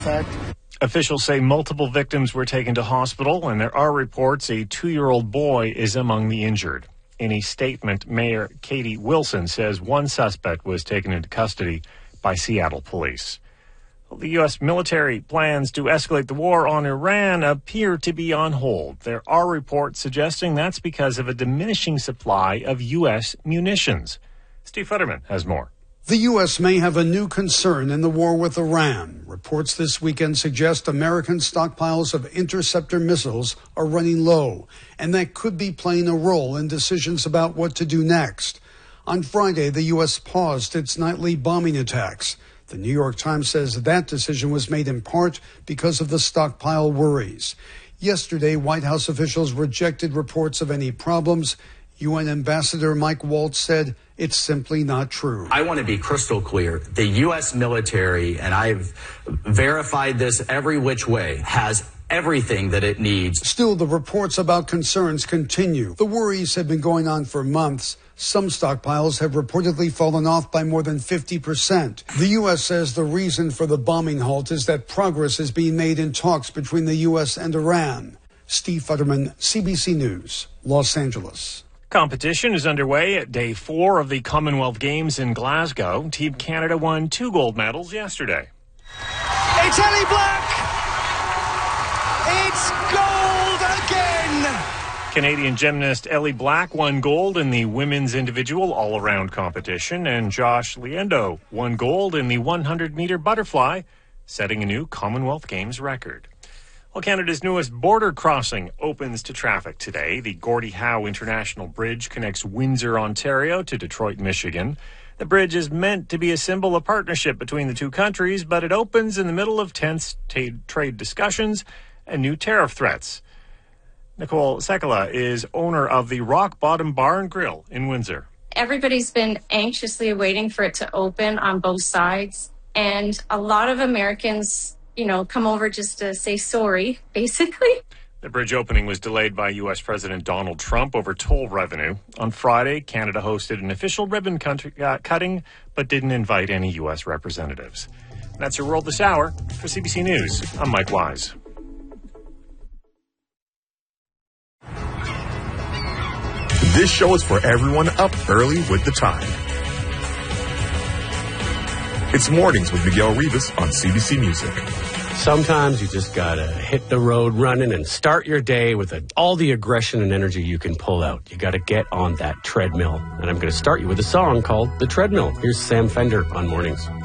Officials say multiple victims were taken to hospital, and there are reports a 2-year-old boy is among the injured. In a statement, Mayor Katie Wilson says one suspect was taken into custody by Seattle police. The U.S. military plans to escalate the war on Iran appear to be on hold. There are reports suggesting that's because of a diminishing supply of U.S. munitions. Steve Futterman has more. The U.S. may have a new concern in the war with Iran. Reports this weekend suggest American stockpiles of interceptor missiles are running low, and that could be playing a role in decisions about what to do next. On Friday, the U.S. paused its nightly bombing attacks. The New York Times says that decision was made in part because of the stockpile worries. Yesterday, White House officials rejected reports of any problems. UN Ambassador Mike Waltz said it's simply not true. I want to be crystal clear. The U.S. military, and I've verified this every which way, has everything that it needs. Still, the reports about concerns continue. The worries have been going on for months. Some stockpiles have reportedly fallen off by more than 50%. The U.S. says the reason for the bombing halt is that progress is being made in talks between the U.S. and Iran. Steve Futterman, CBC News, Los Angeles. Competition is underway at day 4 of the Commonwealth Games in Glasgow. Team Canada won 2 gold medals yesterday. It's Ellie Black! It's gold again! Canadian gymnast Ellie Black won gold in the women's individual all-around competition, and Josh Liendo won gold in the 100-meter butterfly, setting a new Commonwealth Games record. Well, Canada's newest border crossing opens to traffic today. The Gordie Howe International Bridge connects Windsor, Ontario to Detroit, Michigan. The bridge is meant to be a symbol of partnership between the two countries, but it opens in the middle of tense trade discussions and new tariff threats. Nicole Sekala is owner of the Rock Bottom Bar and Grill in Windsor. Everybody's been anxiously waiting for it to open on both sides, and a lot of Americans come over just to say sorry, basically. The bridge opening was delayed by U.S. President Donald Trump over toll revenue. On Friday, Canada hosted an official ribbon cutting, but didn't invite any U.S. representatives. That's your World This Hour. For CBC News, I'm Mike Wise. This show is for everyone up early with the time. It's Mornings with Miguel Rivas on CBC Music. Sometimes you just gotta hit the road running and start your day with all the aggression and energy you can pull out. You gotta get on that treadmill. And I'm gonna start you with a song called The Treadmill. Here's Sam Fender on Mornings.